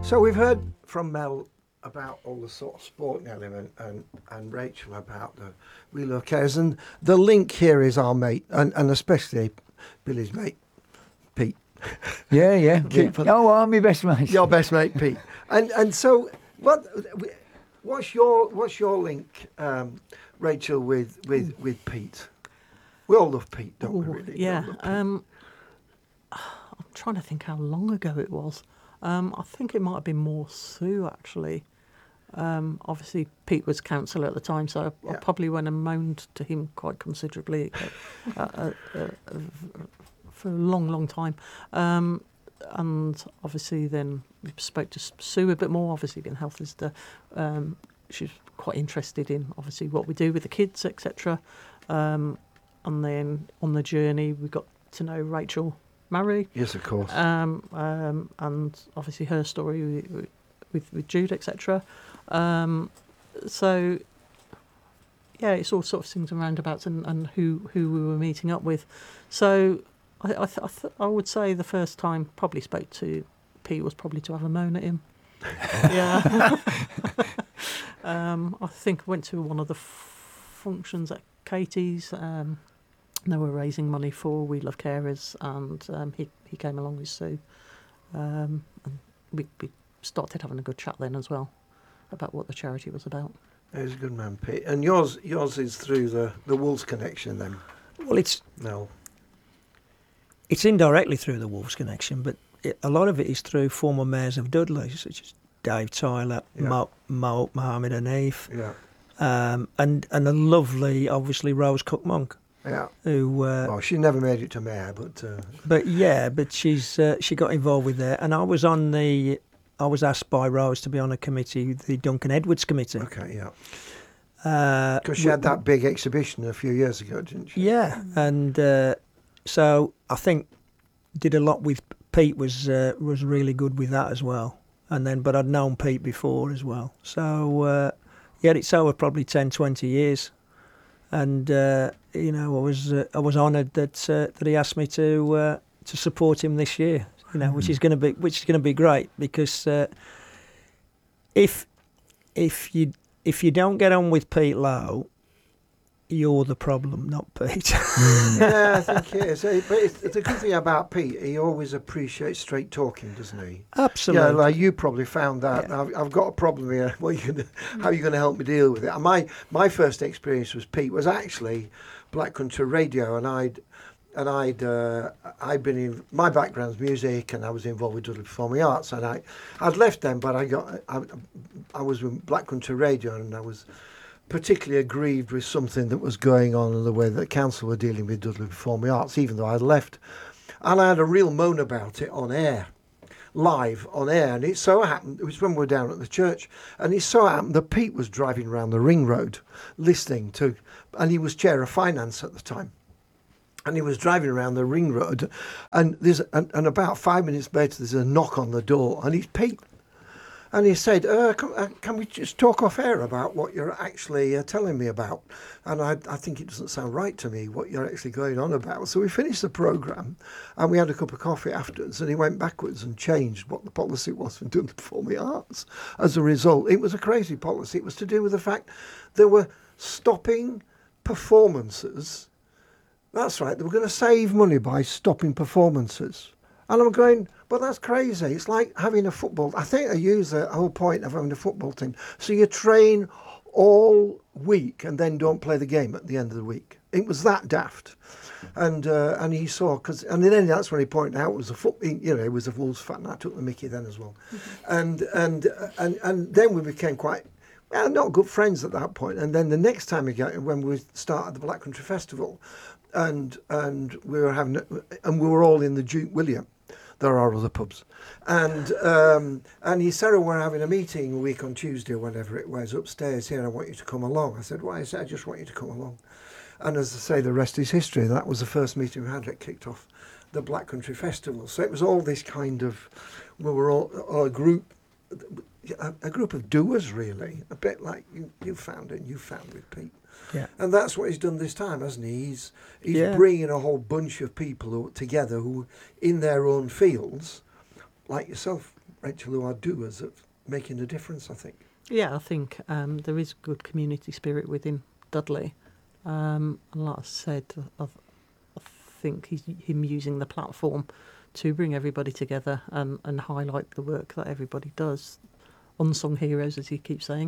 So we've heard from Mel about all the sort of sporting element and Rachel about the We Love Carers. And the link here is our mate, and especially Billy's mate, Pete. Yeah. Oh, I'm my best mate. Your best mate, Pete. And so what's your link, Rachel, with Pete? We all love Pete, don't we, really? Yeah. I'm trying to think how long ago it was. I think it might have been more Sue, actually. Obviously, Pete was counsellor at the time, so I probably went and moaned to him quite considerably for a long, long time. And obviously then we spoke to Sue a bit more, obviously being health visitor. She's quite interested in, obviously, what we do with the kids, etc. And then on the journey, we got to know Rachel Murray. Yes, of course. And obviously her story with Jude, etc. So, yeah, it's all sort of things and roundabouts and who we were meeting up with. So I would say the first time probably spoke to Pete was probably to have a moan at him. Yeah. I think I went to one of the functions at Katie's. They were raising money for We Love Carers, and he came along with Sue. And we started having a good chat then as well about what the charity was about. He's a good man, Pete. And yours is through the Wolves connection then? Well, it's indirectly through the Wolves connection, but a lot of it is through former mayors of Dudley, such as Dave Tyler, Mo Mohammed Hanif, and a lovely, obviously, Rose Cook-Monk. Yeah. Who? Well, she never made it to mayor, but she got involved with that, and I was asked by Rose to be on a committee, the Duncan Edwards committee. Okay, yeah. Because she had that big exhibition a few years ago, didn't she? Yeah, and so I think did a lot with Pete was really good with that as well. And then, but I'd known Pete before as well. So it's over probably 10, 20 years. And I was honoured that he asked me to support him this year. Which is going to be great, because if you don't get on with Pete Lowe, you're the problem, not Pete. Yeah, I think it is. But the good thing about Pete, he always appreciates straight talking, doesn't he? Absolutely. Yeah, like you probably found that. Yeah. I've got a problem here. How are you going to help me deal with it? And my first experience with Pete was actually Black Country Radio, and I'd been in, my background's music, and I was involved with Dudley Performing Arts, and I'd left them, but I was with Black Country Radio, and I was particularly aggrieved with something that was going on in the way that the council were dealing with Dudley Performing Arts, even though I'd left. And I had a real moan about it on air, live on air, and it so happened, it was when we were down at the church, and it so happened that Pete was driving around the ring road listening to, and he was chair of finance at the time. And he was driving around the ring road, and and about 5 minutes later, there's a knock on the door, and it's Pete. And he said, can we just talk off air about what you're actually telling me about? And I think it doesn't sound right to me, what you're actually going on about. So we finished the programme, and we had a cup of coffee afterwards, and he went backwards and changed what the policy was for doing the Performing Arts. As a result, it was a crazy policy. It was to do with the fact they were stopping performances. That's right, they were going to save money by stopping performances. And I'm going, but that's crazy. It's like having a football. I think I use the whole point of having a football team. So you train all week and then don't play the game at the end of the week. It was that daft. And he saw, and then that's when he pointed out it was it was a Wolves fan. And I took the mickey then as well. Mm-hmm. And then we became quite, not good friends at that point. And then the next time when we started the Black Country Festival, and we were all in the Duke William. There are other pubs, and he said, we're having a meeting a week on Tuesday or whenever it was upstairs here. I want you to come along. I said, why? He said, I just want you to come along. And as I say, the rest is history. That was the first meeting we had that kicked off the Black Country Festival. So it was all this kind of, we were all a group of doers, really, a bit like you found with Pete. Yeah. And that's what he's done this time, hasn't he? He's bringing a whole bunch of people together who, in their own fields, like yourself, Rachel, who are doers of making a difference, I think. Yeah, I think there is good community spirit within Dudley. And like I said, I think him using the platform to bring everybody together and highlight the work that everybody does, unsung heroes, as he keeps saying,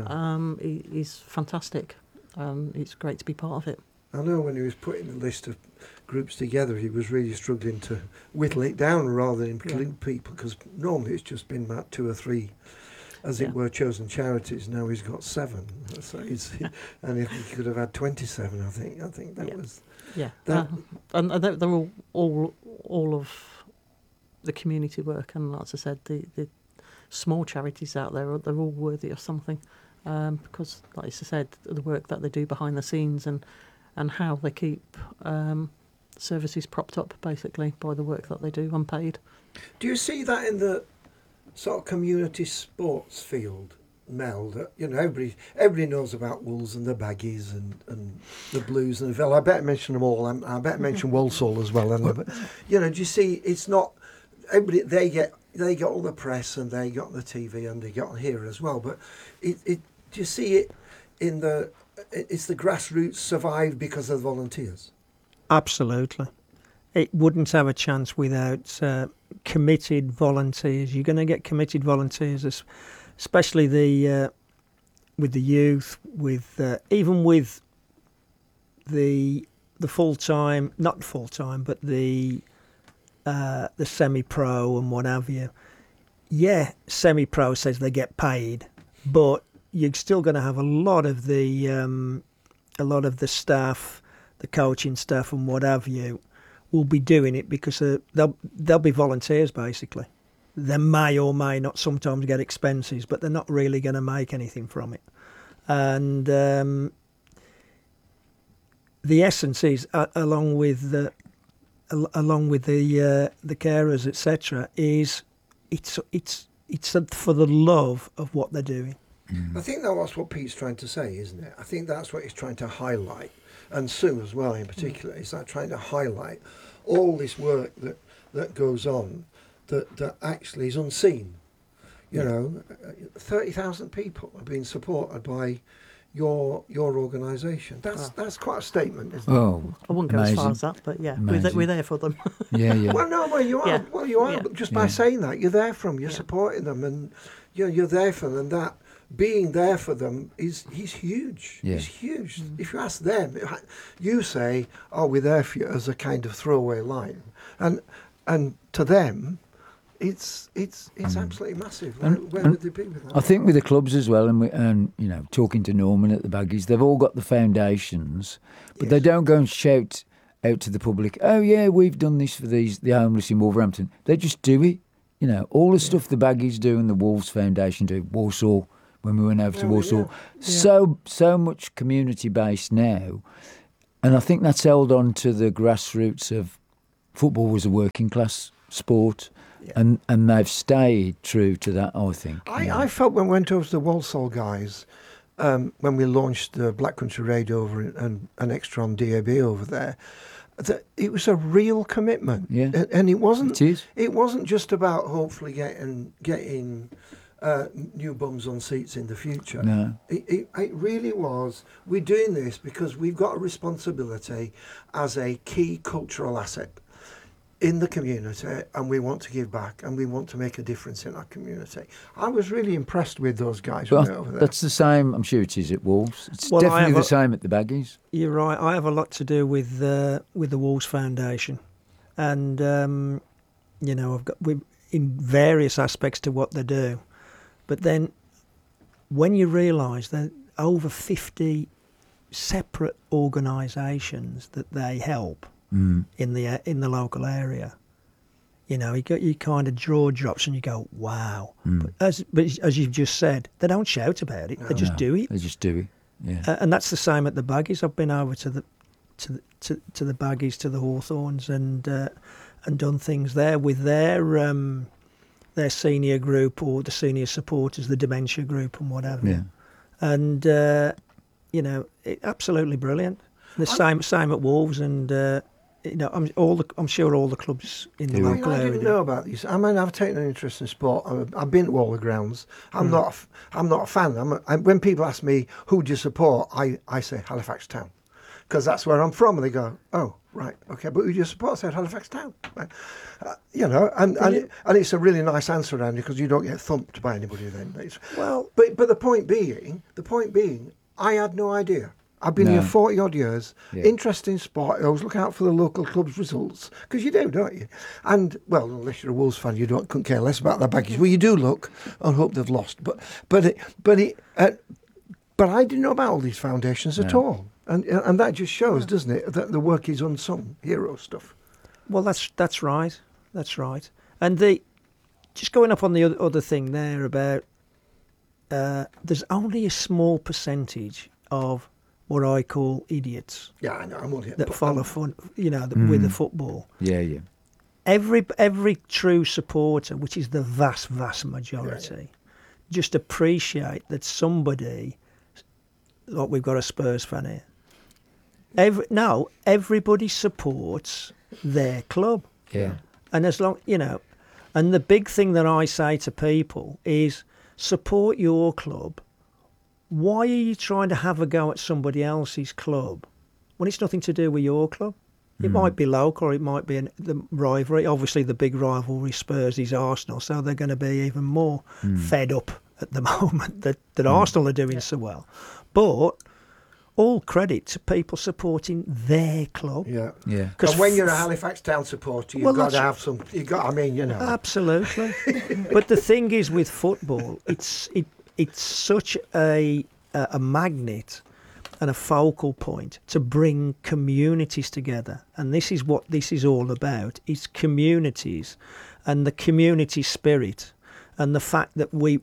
is fantastic. It's great to be part of it. I know when he was putting the list of groups together, he was really struggling to whittle it down rather than include people, because normally it's just been about 2 or 3, as it were, chosen charities. Now he's got 7, so and if he could have had 27, I think that was and they're all of the community work, and as I said, the small charities out there, they're all worthy of something, because, like I said, the work that they do behind the scenes and how they keep services propped up, basically, by the work that they do unpaid. Do you see that in the sort of community sports field, Mel? That, you know, everybody knows about Wolves and the Baggies and the Blues and the Villa. I better mention them all. I better mention Walsall as well. But, you know, do you see? It's not everybody. They get all the press and they got the TV and they get on here as well. But do you see it in the? It's the grassroots survive because of the volunteers. Absolutely. It wouldn't have a chance without committed volunteers. You're going to get committed volunteers, especially with the youth, with even with the full-time, not full-time, but the semi-pro and what have you. Yeah, semi-pro says they get paid, but you're still going to have a lot of the staff, the coaching staff and what have you, will be doing it because they'll be volunteers, basically. They may or may not sometimes get expenses, but they're not really going to make anything from it. And the essence is, along with the carers, etc., is it's for the love of what they're doing. I think that's what Pete's trying to say, isn't it? I think that's what he's trying to highlight, and Sue as well in particular. Is that trying to highlight all this work that goes on that actually is unseen. You know, 30,000 people are being supported by your organisation. That's quite a statement, isn't it? Oh, I wouldn't go as far as that, but yeah, we're there for them. Yeah. Well, you are. Yeah. Well, you are. Yeah. But just by saying that, you're there for them. You're supporting them, and you're there for them. And that being there for them is huge. Yeah. It's huge. If you ask them, you say, "Oh, we're there for you," as a kind of throwaway line, and to them, it's absolutely massive. Where would they be with that? I think with the clubs as well, and you know, talking to Norman at the Baggies, they've all got the foundations, but they don't go and shout out to the public, "Oh yeah, we've done this for the homeless in Wolverhampton." They just do it. You know, all the stuff the Baggies do and the Wolves Foundation do, Walsall, when we went over to Walsall, so much community based now, and I think that's held on to the grassroots of football was a working class sport. Yeah. And they've stayed true to that, I think. I felt when we went over to the Walsall guys, when we launched the Black Country Radio over and an extra on DAB over there, that it was a real commitment. Yeah. And it wasn't. It is. It wasn't just about hopefully getting new bums on seats in the future. No. It really was. We're doing this because we've got a responsibility as a key cultural asset in the community, and we want to give back and we want to make a difference in our community. I was really impressed with those guys over there. That's the same, I'm sure it is at Wolves. It's definitely the same at the Baggies. You're right. I have a lot to do with the Wolves Foundation, and you know, we're in various aspects to what they do. But then, when you realise that over 50 separate organisations that they help in the local area, you know, you kind of jaw drops and you go, wow. But as you've just said, they don't shout about it; they just do it. They just do it. Yeah. And that's the same at the Baggies. I've been over to the Baggies, to the Hawthorns, and done things there with their senior group or the senior supporters, the dementia group and whatever. Yeah. And you know, absolutely brilliant. The same at Wolves, and I'm sure all the clubs in the Do. I mean, local I area. didn't do. know about these. I mean, I've taken an interest in sport. I've been to all the grounds. I'm not a fan. When people ask me who do you support, I say Halifax Town, because that's where I'm from. And they go, oh, right, okay, but who do you support? I said Halifax Town. Right. And it's a really nice answer, Andy, because you don't get thumped by anybody then. Well, But the point being, I had no idea. I've been No. here 40 odd years. Yeah. Interesting sport. I always look out for the local club's results, because you do, don't you? And well, unless you're a Wolves fan, couldn't care less about their baggies. Well, you do look and hope they've lost. But I didn't know about all these foundations at No. all, and that just shows, doesn't it, that the work is unsung hero stuff. well, that's right. That's right. And just going up on the other thing there about there's only a small percentage of what I call idiots Yeah, I know. I'm only that follow fun, Mm. with the football. Yeah, yeah. Every true supporter, which is the vast majority, just appreciate that somebody, like we've got a Spurs fan here. Everybody supports their club, Yeah. and as long and the big thing that I say to people is support your club. Why are you trying to have a go at somebody else's club when it's nothing to do with your club? It might be local, or it might be the rivalry. Obviously, the big rivalry Spurs is Arsenal, so they're going to be even more fed up at the moment that Arsenal are doing so well. But all credit to people supporting their club. Yeah. Yeah. Because when you're a Halifax Town supporter, you've Well, got to that's- have some. Absolutely. But the thing is, with football, it's such a magnet and a focal point to bring communities together, and this is what this is all about. It's communities and the community spirit, and the fact that we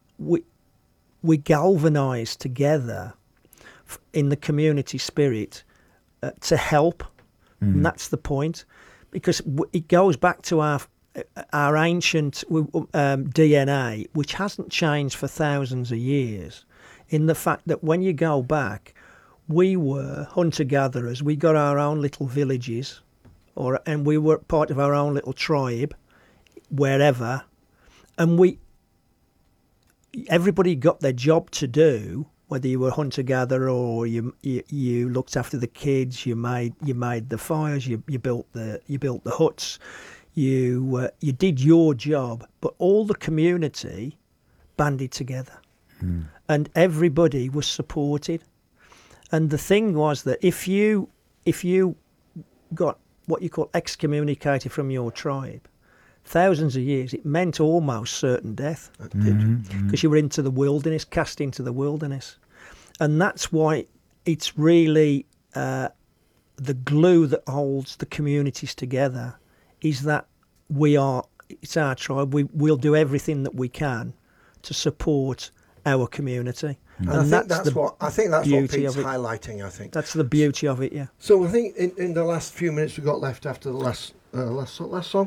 galvanise together in the community spirit to help, and that's the point, because it goes back to our ancient DNA, which hasn't changed for thousands of years, in the fact that when you go back, we were hunter-gatherers. We got our own little villages, and we were part of our own little tribe, wherever, and everybody got their job to do. Whether you were hunter-gatherer or you looked after the kids, you made the fires, you built the huts. You did your job, but all the community banded together, and everybody was supported. And the thing was that if you got what you call excommunicated from your tribe, thousands of years, it meant almost certain death, because you were into the wilderness, cast into the wilderness, and that's why it's really the glue that holds the communities together. Is that it's our tribe. We'll do everything that we can to support our community. And I think that's what beauty Pete's of it. highlighting. I think That's the beauty of it, yeah. so. I think in the last few minutes we've got left after the last song.